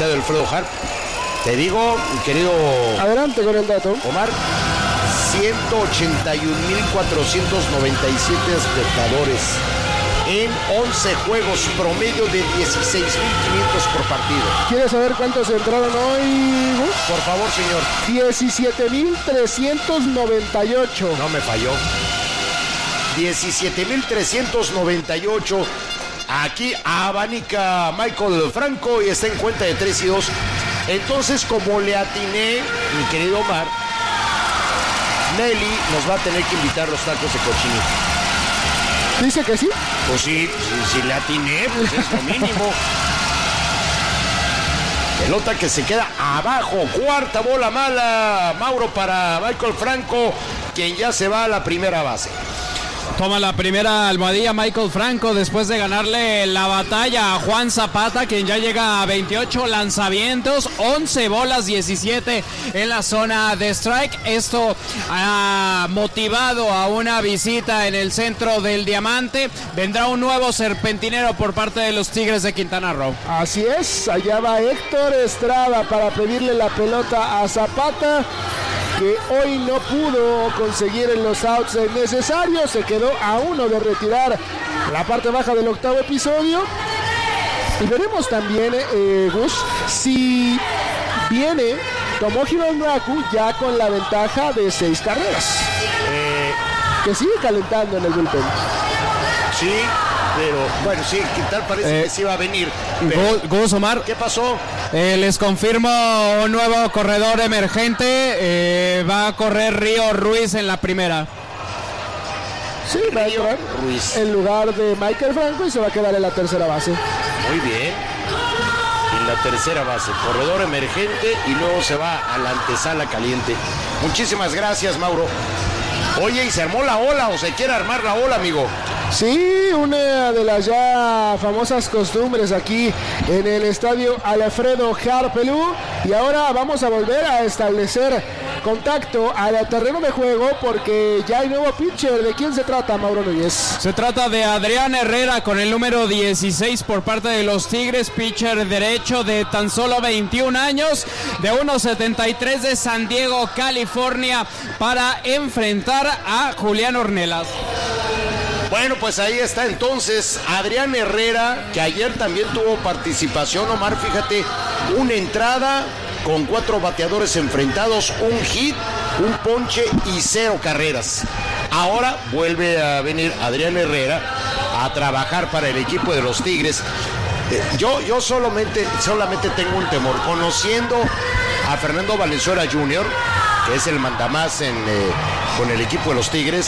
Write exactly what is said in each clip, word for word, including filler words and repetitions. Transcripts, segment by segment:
estadio Alfredo Harp. Te digo, querido... Adelante con el dato. Omar, ciento ochenta y un mil cuatrocientos noventa y siete espectadores en once juegos, promedio de dieciséis mil quinientos por partido. ¿Quieres saber cuántos entraron hoy, Gus? Por favor, señor. diecisiete mil trescientos noventa y ocho. No me falló. diecisiete mil trescientos noventa y ocho. Aquí abanica Michael Franco y está en cuenta de tres y dos. Entonces, como le atiné, mi querido Omar, Nelly nos va a tener que invitar los tacos de cochinita. ¿Dice que sí? Pues sí, si, si le atiné, pues es lo mínimo. Pelota que se queda abajo, cuarta bola mala, Mauro, para Michael Franco, quien ya se va a la primera base. Toma la primera almohadilla Michael Franco después de ganarle la batalla a Juan Zapata, quien ya llega a veintiocho lanzamientos, once bolas, diecisiete en la zona de strike. Esto ha motivado a una visita en el centro del Diamante. Vendrá un nuevo serpentinero por parte de los Tigres de Quintana Roo. Así es, allá va Héctor Estrada para pedirle la pelota a Zapata, que hoy no pudo conseguir en los outs necesarios. Se quedó a uno de retirar la parte baja del octavo episodio. Y veremos también, eh, Gus, si viene Tomohiro Onraku ya con la ventaja de seis carreras. Eh, que sigue calentando en el bullpen. Sí, pero bueno, sí, ¿qué tal? Parece Eh, que sí va a venir. Pero, Gus, Omar. ¿qué pasó? Eh, les confirmo un nuevo corredor emergente. Eh, va a correr Río Ruiz en la primera. Sí, va a entrar Ruiz. en lugar de Michael Franco y se va a quedar en la tercera base. Muy bien. En la tercera base, corredor emergente y luego se va a la antesala caliente. Muchísimas gracias, Mauro. Oye, y se armó la ola, o se quiere armar la ola, amigo. Sí, una de las ya famosas costumbres aquí en el estadio Alfredo Harp Pelú. Y ahora vamos a volver a establecer contacto al terreno de juego porque ya hay nuevo pitcher. ¿De quién se trata, Mauro Núñez? Se trata de Adrián Herrera con el número dieciséis por parte de los Tigres, pitcher derecho de tan solo veintiún años, de uno setenta y tres, de San Diego, California, para enfrentar a Julián Ornelas. Bueno, pues ahí está entonces Adrián Herrera, que ayer también tuvo participación, Omar, fíjate, una entrada con cuatro bateadores enfrentados, un hit, un ponche y cero carreras. Ahora vuelve a venir Adrián Herrera a trabajar para el equipo de los Tigres. Eh, yo yo solamente, solamente tengo un temor, conociendo a Fernando Valenzuela junior, que es el mandamás en, eh, con el equipo de los Tigres.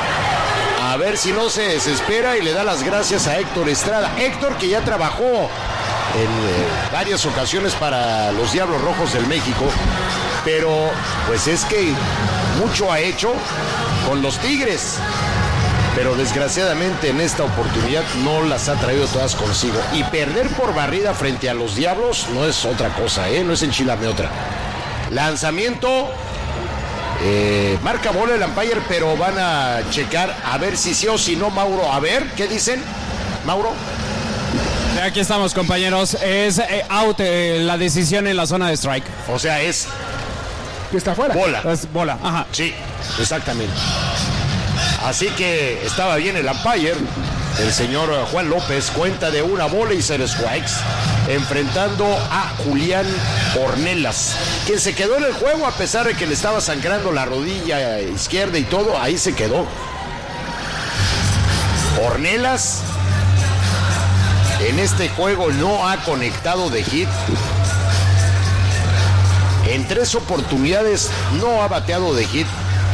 A ver si no se desespera y le da las gracias a Héctor Estrada. Héctor, que ya trabajó en eh, varias ocasiones para los Diablos Rojos del México, pero pues es que mucho ha hecho con los Tigres, pero desgraciadamente en esta oportunidad no las ha traído todas consigo. Y perder por barrida frente a los Diablos no es otra cosa, ¿eh? No es enchilarme otra. Lanzamiento... Eh, marca bola el umpire, pero van a checar a ver si sí o si no, Mauro. A ver, ¿qué dicen, Mauro? Aquí estamos, compañeros. Es eh, out eh, la decisión en la zona de strike. O sea, es... Que está fuera. Bola. Es bola, ajá. Sí, exactamente. Así que estaba bien el umpire. El señor Juan López, cuenta de una bola y cero strikes, enfrentando a Julián Ornelas, quien se quedó en el juego a pesar de que le estaba sangrando la rodilla izquierda y todo. Ahí se quedó. Ornelas en este juego no ha conectado de hit. En tres oportunidades no ha bateado de hit,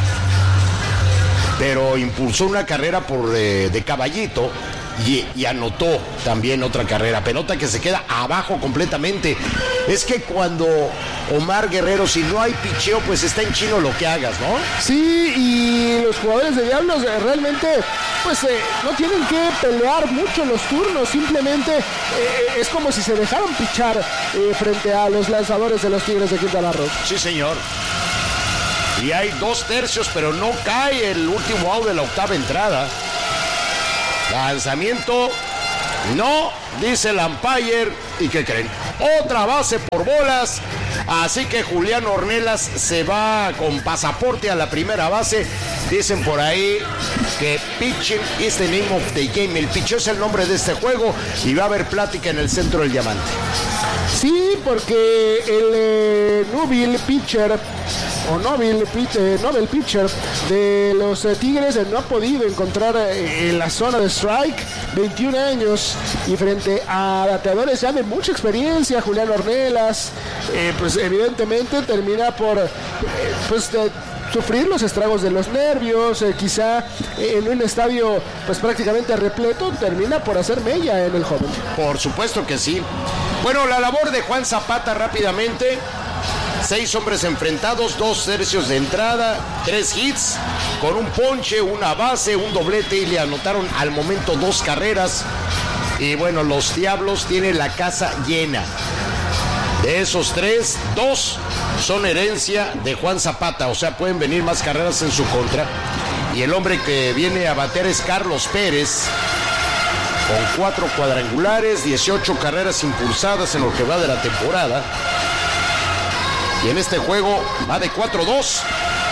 pero impulsó una carrera por eh, de caballito y, y anotó también otra carrera. Pelota que se queda abajo completamente. Es que cuando Omar Guerrero, si no hay picheo, pues está en chino lo que hagas, ¿no? Sí, y los jugadores de Diablos eh, realmente pues eh, no tienen que pelear mucho los turnos, simplemente eh, es como si se dejaran pichar eh, frente a los lanzadores de los Tigres de Quintana Roo. Sí, señor. Y hay dos tercios, pero no cae el último out de la octava entrada. Lanzamiento, no, dice el umpire. ¿Y qué creen? otra base por bolas. Así que Julián Ornelas se va con pasaporte a la primera base. Dicen por ahí que pitching is the name of the game. El pitcher es el nombre de este juego y va a haber plática en el centro del diamante. Sí, porque el eh, Nubile pitcher o Nobel, eh, Nobel pitcher de los eh, Tigres eh, no ha podido encontrar eh, en la zona de strike, veintiún años, y frente a bateadores ya de mucha experiencia, Julián Ornelas, eh, pues evidentemente termina por eh, pues de, sufrir los estragos de los nervios, eh, quizá eh, en un estadio pues prácticamente repleto termina por hacer mella en el joven. Por supuesto que sí. Bueno, la labor de Juan Zapata rápidamente. Seis hombres enfrentados, dos tercios de entrada, tres hits, con un ponche, una base, un doblete, y le anotaron al momento dos carreras. Y bueno, los Diablos tienen la casa llena. De esos tres, dos son herencia de Juan Zapata, o sea, pueden venir más carreras en su contra. Y el hombre que viene a bater es Carlos Pérez, con cuatro cuadrangulares, dieciocho carreras impulsadas en lo que va de la temporada. Y en este juego va de cuatro dos.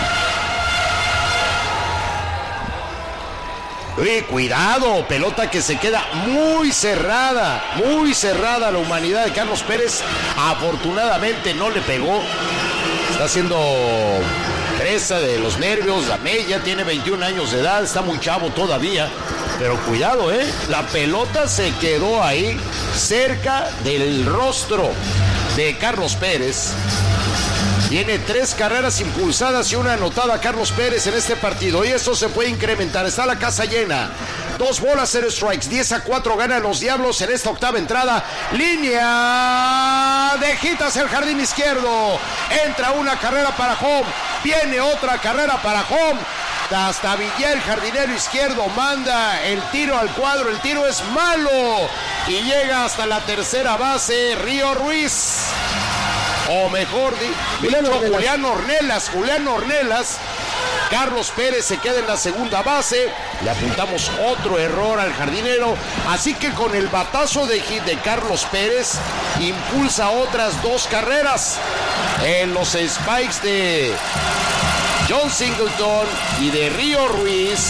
Uy, cuidado, pelota que se queda muy cerrada, muy cerrada la humanidad de Carlos Pérez. Afortunadamente no le pegó. Está haciendo presa de los nervios. Damey ya tiene veintiún años de edad, está muy chavo todavía. Pero cuidado, ¿eh? La pelota se quedó ahí, cerca del rostro de Carlos Pérez. Tiene tres carreras impulsadas y una anotada Carlos Pérez en este partido. Y esto se puede incrementar. Está la casa llena. Dos bolas, cero strikes. diez a cuatro ganan los Diablos en esta octava entrada. Línea de hit hacia el jardín izquierdo. Entra una carrera para home. Viene otra carrera para home. Hasta Villel, el jardinero izquierdo, manda el tiro al cuadro. El tiro es malo. Y llega hasta la tercera base Río Ruiz. O mejor, Julián Ornelas. Julián Ornelas, Julián Ornelas. Carlos Pérez se queda en la segunda base. Le apuntamos otro error al jardinero. Así que con el batazo de hit de Carlos Pérez, impulsa otras dos carreras en los spikes de John Singleton y de Río Ruiz.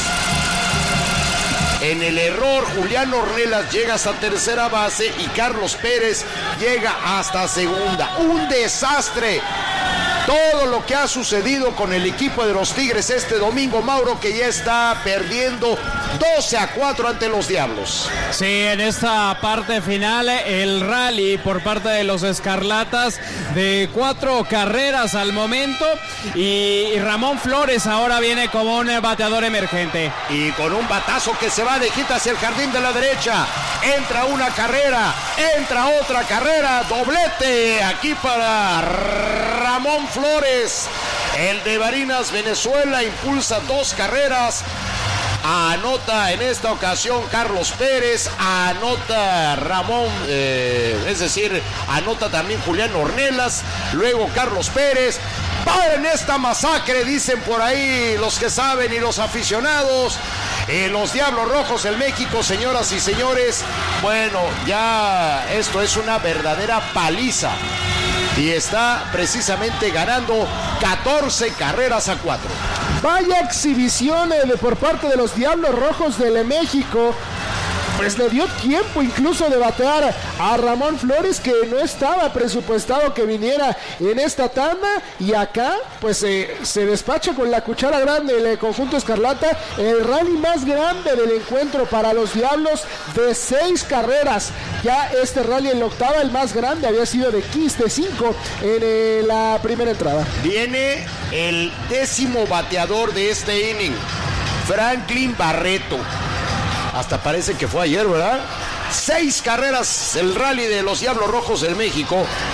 En el error, Julián Ornelas llega hasta tercera base y Carlos Pérez llega hasta segunda. ¡Un desastre! Todo lo que ha sucedido con el equipo de los Tigres este domingo, Mauro, que ya está perdiendo doce a cuatro ante los Diablos. Sí, en esta parte final, el rally por parte de los Escarlatas de cuatro carreras al momento. Y Ramón Flores ahora viene como un bateador emergente. Y con un batazo que se va de hit hacia el jardín de la derecha. Entra una carrera, entra otra carrera, doblete aquí para Ramón Flores. El de Barinas, Venezuela, impulsa dos carreras. Anota en esta ocasión Carlos Pérez, anota Ramón, eh, es decir, anota también Julián Ornelas, luego Carlos Pérez. Va en esta masacre, dicen por ahí los que saben y los aficionados. Eh, los Diablos Rojos del México, señoras y señores. Bueno, ya esto es una verdadera paliza. Y está precisamente ganando catorce carreras a cuatro. Vaya exhibición eh, de por parte de los Diablos Rojos del México. Pues le dio tiempo incluso de batear a Ramón Flores, que no estaba presupuestado que viniera en esta tanda, y acá pues eh, se despacha con la cuchara grande el conjunto Escarlata. El rally más grande del encuentro para los Diablos, de seis carreras. Ya este rally en la octava, el más grande, había sido de quince, de cinco en eh, la primera entrada. Viene el décimo bateador de este inning, Franklin Barreto. Hasta parece que fue ayer, ¿verdad? Seis carreras el rally de los Diablos Rojos del México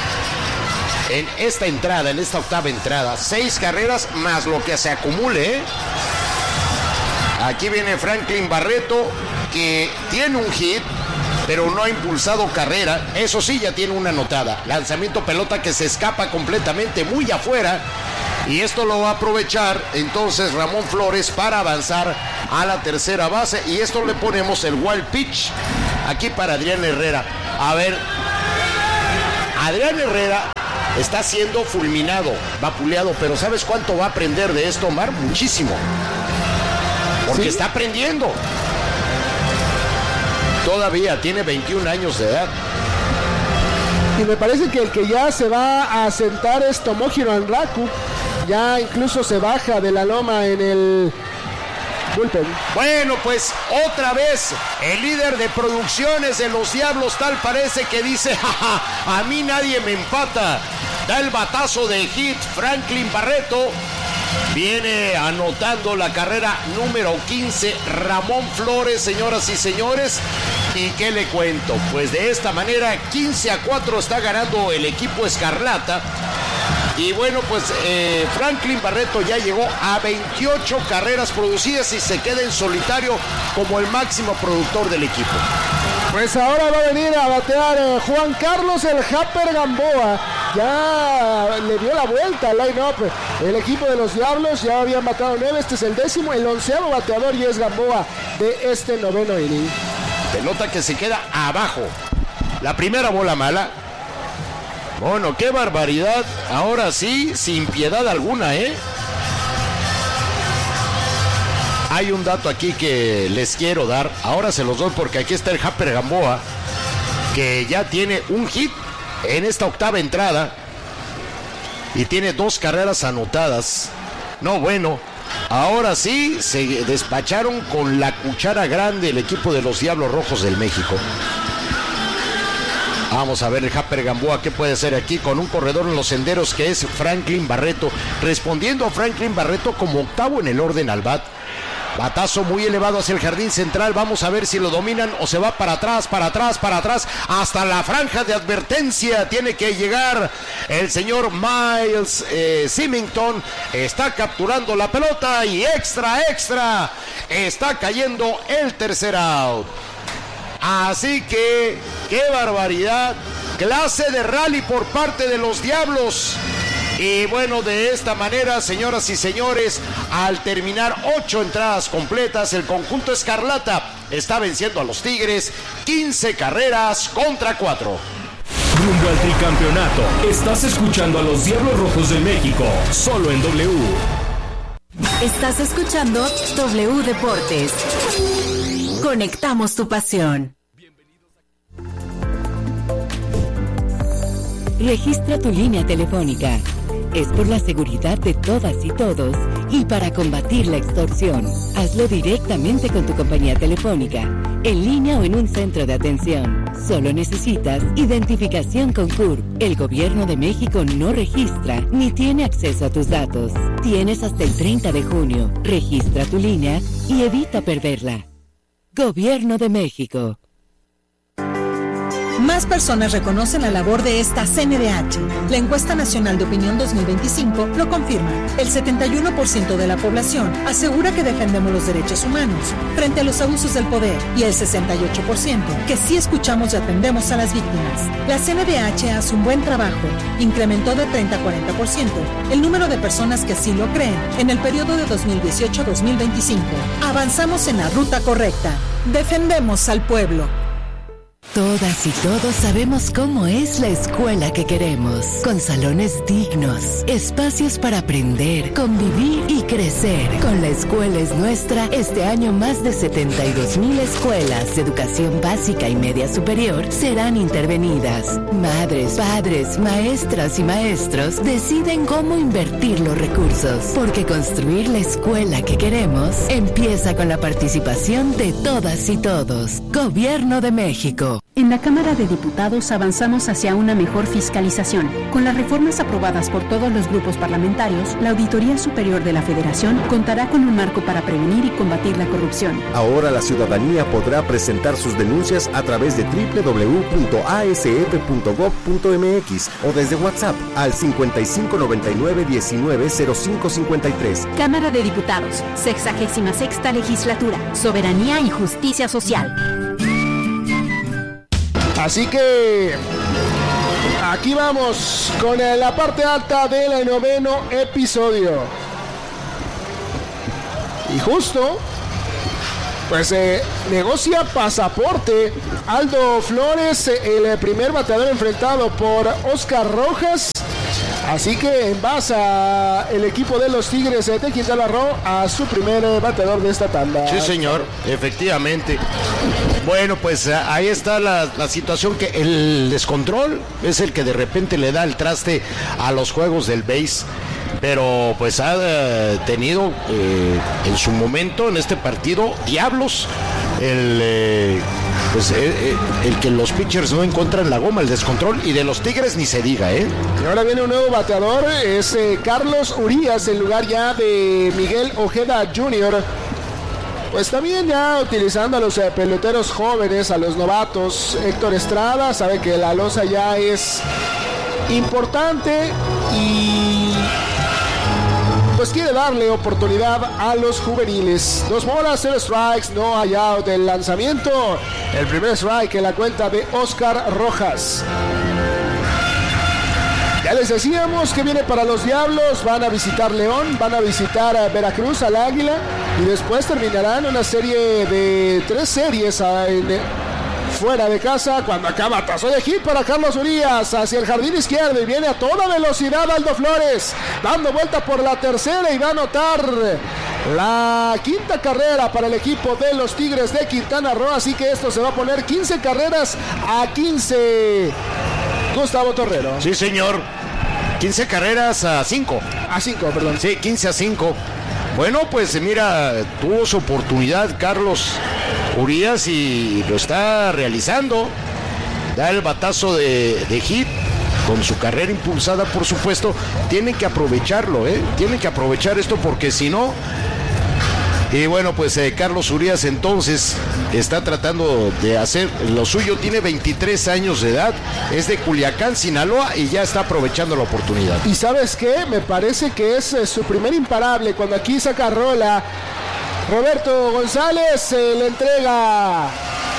en esta entrada, en esta octava entrada. Seis carreras más lo que se acumule, ¿eh? Aquí viene Franklin Barreto, que tiene un hit, pero no ha impulsado carrera. Eso sí, ya tiene una anotada. Lanzamiento pelota que se escapa completamente, muy afuera. Y esto lo va a aprovechar entonces Ramón Flores para avanzar a la tercera base. Y esto le ponemos el wild pitch aquí para Adrián Herrera. A ver, Adrián Herrera está siendo fulminado, vapuleado, pero ¿sabes cuánto va a aprender de esto, Omar? Muchísimo. Porque ¿sí? Está aprendiendo. Todavía tiene veintiún años de edad. Y me parece que el que ya se va a sentar es Tomohiro Anraku. Ya incluso se baja de la loma en el bullpen. Bueno, pues otra vez el líder de producciones de los Diablos tal parece que dice, jaja, a mí nadie me empata. Da el batazo de hit Franklin Barreto. Viene anotando la carrera número quince Ramón Flores, señoras y señores. ¿Y qué le cuento? Pues de esta manera quince a cuatro está ganando el equipo Escarlata. Y bueno, pues eh, Franklin Barreto ya llegó a veintiocho carreras producidas y se queda en solitario como el máximo productor del equipo. Pues ahora va a venir a batear eh, Juan Carlos el Japper Gamboa. Ya le dio la vuelta al line-up. El equipo de los Diablos ya habían bateado nueve. Este es el décimo, el onceavo bateador y es Gamboa de este noveno inning. Pelota que se queda abajo. La primera bola mala. Bueno, qué barbaridad. Ahora sí, sin piedad alguna, ¿eh? Hay un dato aquí que les quiero dar. Ahora se los doy porque aquí está el Japper Gamboa, que ya tiene un hit en esta octava entrada y tiene dos carreras anotadas. No, bueno, ahora sí se despacharon con la cuchara grande el equipo de los Diablos Rojos del México. Vamos a ver el Japper Gamboa, ¿qué puede hacer aquí con un corredor en los senderos que es Franklin Barreto? Respondiendo a Franklin Barreto como octavo en el orden al bat. Batazo muy elevado hacia el jardín central. Vamos a ver si lo dominan o se va para atrás, para atrás, para atrás. Hasta la franja de advertencia tiene que llegar el señor Miles eh, Symington. Está capturando la pelota y extra, extra. Está cayendo el tercer out. Así que, qué barbaridad. Clase de rally por parte de los Diablos. Y bueno, de esta manera, señoras y señores, al terminar ocho entradas completas, el conjunto Escarlata está venciendo a los Tigres quince carreras contra cuatro. Rumbo al tricampeonato, estás escuchando a los Diablos Rojos de México, solo en W. Estás escuchando W Deportes. Conectamos tu pasión. Registra tu línea telefónica. Es por la seguridad de todas y todos y para combatir la extorsión. Hazlo directamente con tu compañía telefónica, en línea o en un centro de atención. Solo necesitas identificación con C U R. El Gobierno de México no registra ni tiene acceso a tus datos. Tienes hasta el treinta de junio. Registra tu línea y evita perderla. Gobierno de México. Más personas reconocen la labor de esta C N D H. La encuesta nacional de opinión dos mil veinticinco lo confirma. El setenta y uno por ciento de la población asegura que defendemos los derechos humanos frente a los abusos del poder y el sesenta y ocho por ciento que sí escuchamos y atendemos a las víctimas. La C N D H hace un buen trabajo. Incrementó de treinta a cuarenta por ciento el número de personas que así lo creen en el periodo de dos mil dieciocho a dos mil veinticinco. Avanzamos en la ruta correcta. Defendemos al pueblo. Todas y todos sabemos cómo es la escuela que queremos, con salones dignos, espacios para aprender, convivir y crecer. Con La Escuela es Nuestra, este año más de setenta y dos mil escuelas de educación básica y media superior serán intervenidas. Madres, padres, maestras y maestros deciden cómo invertir los recursos, porque construir la escuela que queremos empieza con la participación de todas y todos. Gobierno de México. En la Cámara de Diputados avanzamos hacia una mejor fiscalización. Con las reformas aprobadas por todos los grupos parlamentarios, la Auditoría Superior de la Federación contará con un marco para prevenir y combatir la corrupción. Ahora la ciudadanía podrá presentar sus denuncias a través de doble u doble u doble u punto a s f punto gob punto m x o desde WhatsApp al cincuenta y cinco noventa y nueve diecinueve cero cinco cincuenta y tres. Cámara de Diputados, sexagésima sexta legislatura, soberanía y justicia social. Así que aquí vamos con la parte alta del noveno episodio. Y justo Pues eh, negocia pasaporte Aldo Flores, el primer bateador enfrentado por Oscar Rojas. Así que envasa el equipo de los Tigres de Quintana Roo a su primer bateador de esta tanda. Sí, señor, efectivamente. Bueno, pues ahí está la, la situación, que el descontrol es el que de repente le da el traste a los juegos del base. Pero pues ha eh, tenido eh, en su momento en este partido diablos el eh, pues eh, eh, el que los pitchers no encuentran la goma, el descontrol, y de los Tigres ni se diga, ¿eh? Y ahora viene un nuevo bateador, es eh, Carlos Urías, en lugar ya de Miguel Ojeda junior Pues también ya utilizando a los eh, peloteros jóvenes, a los novatos. Héctor Estrada sabe que la losa ya es importante y pues quiere darle oportunidad a los juveniles. Dos bolas, cero strikes, no hay out del lanzamiento. El primer strike en la cuenta de Oscar Rojas. Ya les decíamos que viene para los Diablos, van a visitar León, van a visitar a Veracruz, al Águila, y después terminarán una serie de tres series en fuera de casa, cuando acaba tazo de hit para Carlos Urías hacia el jardín izquierdo, y viene a toda velocidad Aldo Flores, dando vuelta por la tercera, y va a anotar la quinta carrera para el equipo de los Tigres de Quintana Roo. Así que esto se va a poner quince carreras a quince. Gustavo Torrero. Sí, señor. quince carreras a cinco. A cinco, perdón. Sí, quince a cinco. Bueno, pues mira, tuvo su oportunidad Carlos Urías y lo está realizando. Da el batazo de, de hit con su carrera impulsada, por supuesto. Tienen que aprovecharlo, ¿eh? Tienen que aprovechar esto, porque si no... Y bueno, pues eh, Carlos Urías entonces está tratando de hacer lo suyo. Tiene veintitrés años de edad, es de Culiacán, Sinaloa, y ya está aprovechando la oportunidad. ¿Y sabes qué? Me parece que es eh, su primer imparable. Cuando aquí saca rola Roberto González, eh, le entrega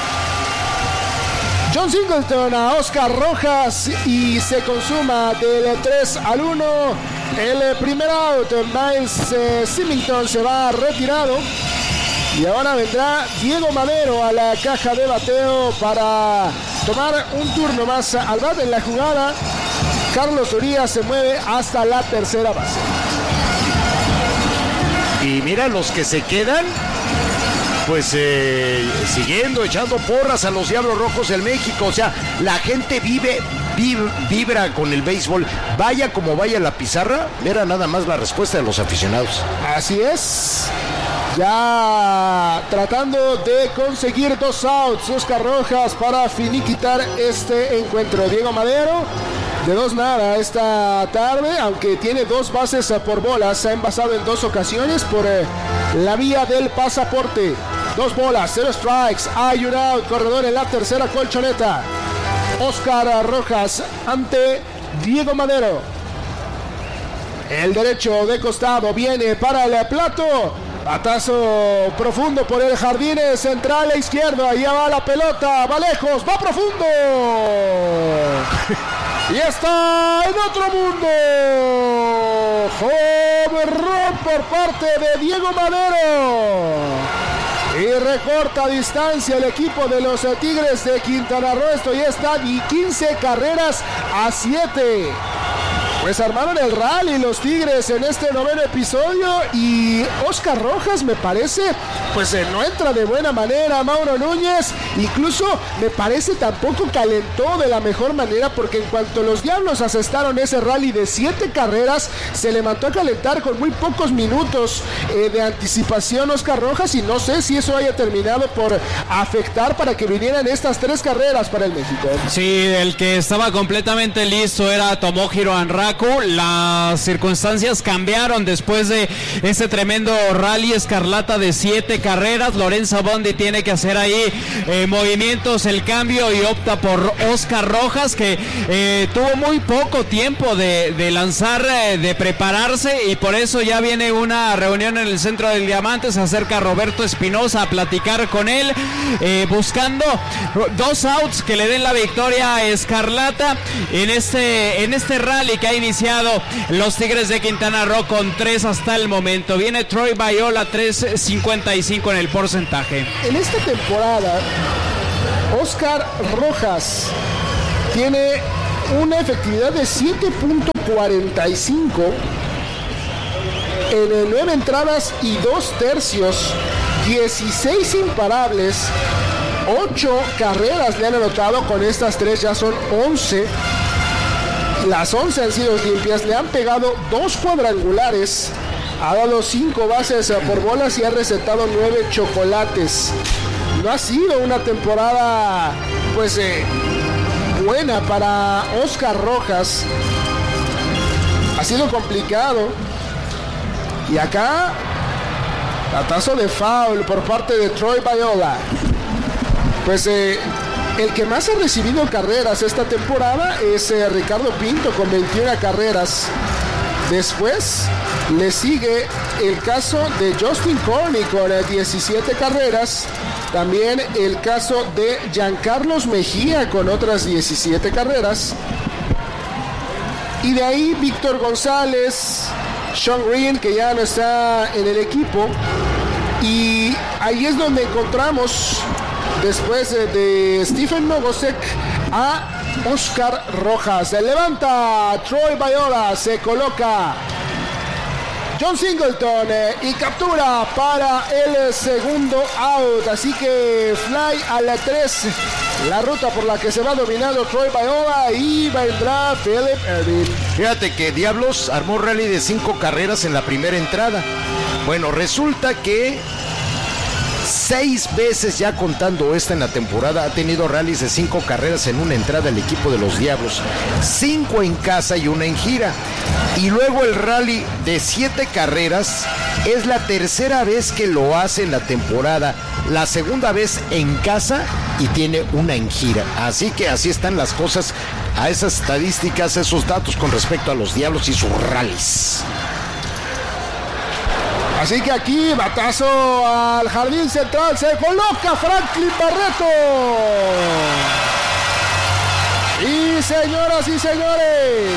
John Singleton a Oscar Rojas y se consuma del tres al uno el primer out. Miles eh, Symington se va retirado y ahora vendrá Diego Madero a la caja de bateo para tomar un turno más al bat en la jugada. Carlos Urías se mueve hasta la tercera base. Y mira los que se quedan, pues eh, siguiendo, echando porras a los Diablos Rojos del México. O sea, la gente vive, vive, vibra con el béisbol. Vaya como vaya la pizarra, era nada más la respuesta de los aficionados. Así es. Ya tratando de conseguir dos outs Oscar Rojas para finiquitar este encuentro. Diego Madero, de dos nada esta tarde, aunque tiene dos bases por bolas. Se ha envasado en dos ocasiones por eh, la vía del pasaporte. Dos bolas, cero strikes, hay un out, corredor en la tercera colchoneta. Oscar Rojas ante Diego Madero. El derecho de costado viene para el plato. Batazo profundo por el jardín central a izquierda. Allá va la pelota, va lejos, va profundo. Y está en otro mundo. Home run por parte de Diego Madero. Y recorta distancia el equipo de los Tigres de Quintana Roo. Esto ya está y quince carreras a siete. Pues armaron el rally los Tigres en este noveno episodio y Oscar Rojas me parece, pues eh, no entra de buena manera. Mauro Núñez incluso me parece tampoco calentó de la mejor manera, porque en cuanto los Diablos asestaron ese rally de siete carreras, se levantó a calentar con muy pocos minutos eh, de anticipación Oscar Rojas, y no sé si eso haya terminado por afectar para que vinieran estas tres carreras para el México. Sí, el que estaba completamente listo era Tomohiro Anraku. Las circunstancias cambiaron después de ese tremendo rally escarlata de siete carreras. Lorenzo Bondi tiene que hacer ahí eh, movimientos, el cambio, y opta por Oscar Rojas, que eh, tuvo muy poco tiempo de, de lanzar, eh, de prepararse, y por eso ya viene una reunión en el centro del Diamante. Se acerca Roberto Espinosa a platicar con él, eh, buscando dos outs que le den la victoria a Escarlata en este, en este rally que hay iniciado los Tigres de Quintana Roo con tres hasta el momento. Viene Troy Viola, tres cincuenta y cinco en el porcentaje. En esta temporada, Oscar Rojas tiene una efectividad de siete punto cuarenta y cinco en nueve entradas y dos tercios, dieciséis imparables, ocho carreras le han anotado. Con estas tres ya son once. Las once han sido limpias, le han pegado dos cuadrangulares, ha dado cinco bases por bolas y ha recetado nueve chocolates. No ha sido una temporada pues eh, buena para Oscar Rojas. Ha sido complicado. Y acá, batazo de foul por parte de Troy Viola. Pues eh, el que más ha recibido carreras esta temporada es eh, Ricardo Pinto con veintiuna carreras. Después le sigue el caso de Justin Corney con eh, diecisiete carreras. También el caso de Giancarlos Mejía con otras diecisiete carreras. Y de ahí Víctor González, Sean Green, que ya no está en el equipo. Y ahí es donde encontramos, después de, de Stephen Mogosek, a Oscar Rojas. Se levanta Troy Viola, se coloca John Singleton eh, y captura para el segundo out. Así que fly a la tres, la ruta por la que se va dominando Troy Viola, y vendrá Philip Ervin. Fíjate que Diablos armó rally de cinco carreras en la primera entrada. Bueno, resulta que seis veces, ya contando esta en la temporada, ha tenido rallies de cinco carreras en una entrada el equipo de los Diablos. Cinco en casa y una en gira. Y luego el rally de siete carreras es la tercera vez que lo hace en la temporada. La segunda vez en casa y tiene una en gira. Así que así están las cosas, a esas estadísticas, esos datos con respecto a los Diablos y sus rallies. Así que aquí, batazo al jardín central, se coloca Franklin Barreto. Y señoras y señores,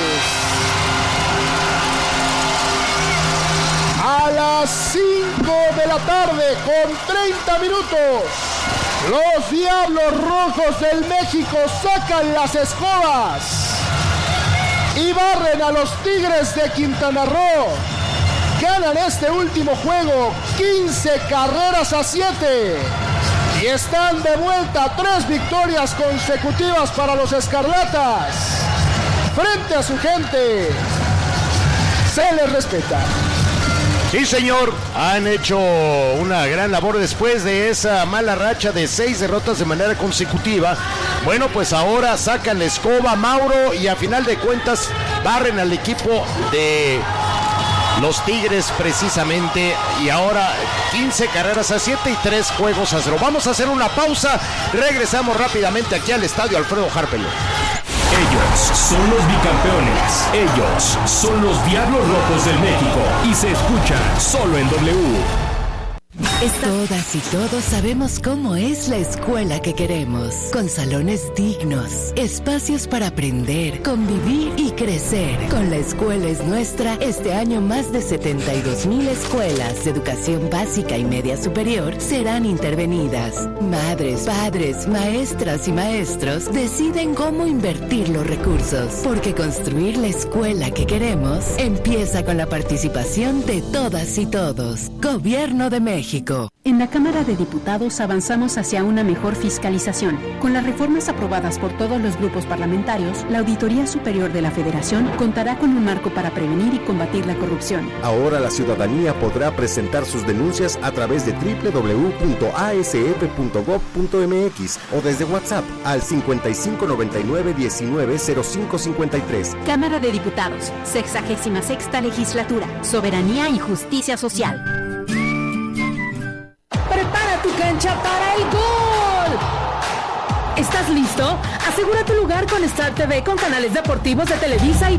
a las cinco de la tarde con treinta minutos, los Diablos Rojos del México sacan las escobas y barren a los Tigres de Quintana Roo. Ganan este último juego quince carreras a siete y están de vuelta. Tres victorias consecutivas para los Escarlatas. Frente a su gente, se les respeta. Sí, señor, han hecho una gran labor después de esa mala racha de seis derrotas de manera consecutiva. Bueno, pues ahora sacan la escoba, Mauro, y a final de cuentas barren al equipo de los Tigres precisamente, y ahora quince carreras a siete y tres juegos a cero. Vamos a hacer una pausa, regresamos rápidamente aquí al estadio Alfredo Harpelón. Ellos son los bicampeones, ellos son los Diablos Rojos del México, y se escuchan solo en W. Todas y todos sabemos cómo es la escuela que queremos, con salones dignos, espacios para aprender, convivir y crecer. Con La Escuela es Nuestra, este año más de setenta y dos mil escuelas de educación básica y media superior serán intervenidas. Madres, padres, maestras y maestros deciden cómo invertir los recursos, porque construir la escuela que queremos empieza con la participación de todas y todos. Gobierno de México. En la Cámara de Diputados avanzamos hacia una mejor fiscalización. Con las reformas aprobadas por todos los grupos parlamentarios, la Auditoría Superior de la Federación contará con un marco para prevenir y combatir la corrupción. Ahora la ciudadanía podrá presentar sus denuncias a través de doble u doble u doble u punto a s f punto gob punto m x o desde WhatsApp al cincuenta y cinco noventa y nueve diecinueve cero cinco cincuenta y tres. Cámara de Diputados, sexagésima sexta legislatura, soberanía y justicia social. ¡Prepara tu cancha para el gol! ¿Estás listo? Asegura tu lugar con Star T V con canales deportivos de Televisa y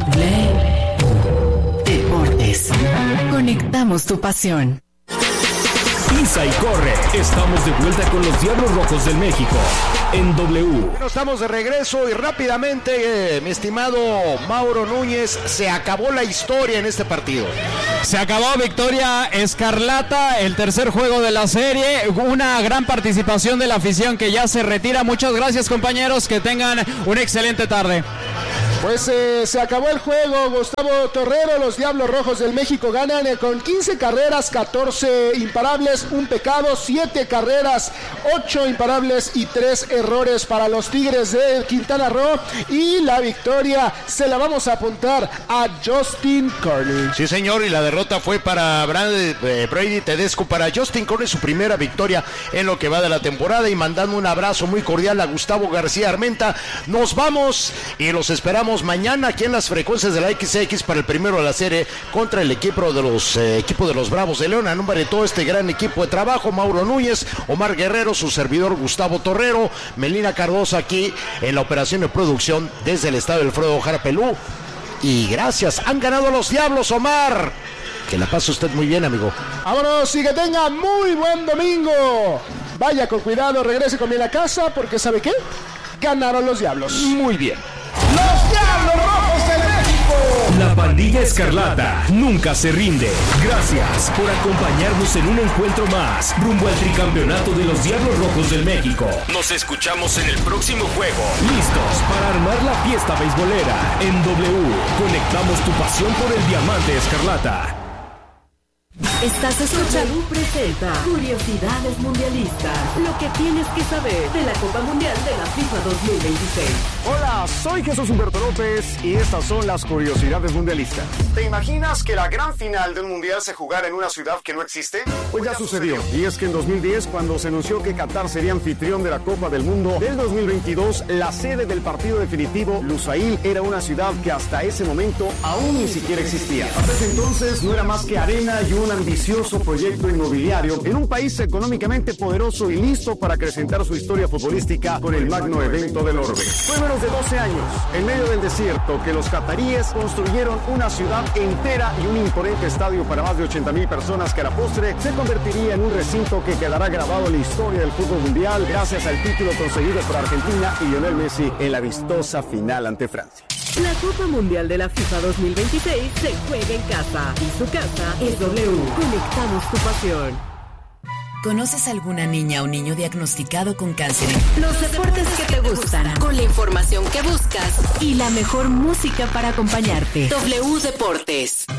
Play. Deportes. Conectamos tu pasión. pisa y corre. Estamos de vuelta con los Diablos Rojos del México en W. Bueno, estamos de regreso y rápidamente, eh, mi estimado Mauro Núñez, se acabó la historia en este partido. Se acabó, victoria escarlata, el tercer juego de la serie, una gran participación de la afición que ya se retira. Muchas gracias, compañeros, que tengan una excelente tarde. Pues eh, se acabó el juego, Gustavo Torrero. Los Diablos Rojos del México ganan eh, con quince carreras, catorce imparables, un pecado, siete carreras, ocho imparables y tres errores para los Tigres de Quintana Roo. Y la victoria se la vamos a apuntar a Justin Carney. Sí, señor, y la derrota fue para Brady, eh, Brady Tedesco, para Justin Carney, su primera victoria en lo que va de la temporada. Y mandando un abrazo muy cordial a Gustavo García Armenta. Nos vamos y los esperamos mañana aquí en las frecuencias de la X X para el primero de la serie contra el equipo de los eh, equipo de los Bravos de León. A nombre de todo este gran equipo de trabajo, Mauro Núñez, Omar Guerrero, su servidor Gustavo Torrero, Melina Cardoso aquí en la operación de producción desde el estadio Alfredo Jara Pelú. Y gracias, han ganado los Diablos, Omar. Que la pase usted muy bien, amigo. Vámonos y que tenga muy buen domingo. Vaya con cuidado, regrese con bien a casa, porque ¿sabe qué? Ganaron los Diablos. Muy bien. ¡Los Diablos Rojos de México! La pandilla escarlata nunca se rinde. Gracias por acompañarnos en un encuentro más rumbo al tricampeonato de los Diablos Rojos del México. Nos escuchamos en el próximo juego. Listos para armar la fiesta beisbolera en W. Conectamos tu pasión por el diamante escarlata. Estás escuchando presenta Curiosidades Mundialistas. Lo que tienes que saber de la Copa Mundial de la FIFA dos mil veintiséis. Hola, soy Jesús Humberto López y estas son las Curiosidades Mundialistas. ¿Te imaginas que la gran final de un mundial se jugara en una ciudad que no existe? Pues ya sucedió. Y es que en dos mil diez, cuando se anunció que Qatar sería anfitrión de la Copa del Mundo del dos mil veintidós, la sede del partido definitivo, Lusail, era una ciudad que hasta ese momento aún ni siquiera existía. Hasta ese entonces no era más que arena y un ambicioso proyecto inmobiliario en un país económicamente poderoso y listo para acrecentar su historia futbolística con el magno evento del orbe. Fue menos de doce años, en medio del desierto, que los cataríes construyeron una ciudad entera y un imponente estadio para más de ochenta mil personas que a la postre se convertiría en un recinto que quedará grabado en la historia del fútbol mundial gracias al título conseguido por Argentina y Lionel Messi en la vistosa final ante Francia. La Copa Mundial de la FIFA dos mil veintiséis se juega en casa y su casa es W. Conectamos tu pasión. ¿Conoces alguna niña o niño diagnosticado con cáncer? Los deportes que te gustan, con la información que buscas y la mejor música para acompañarte. W Deportes.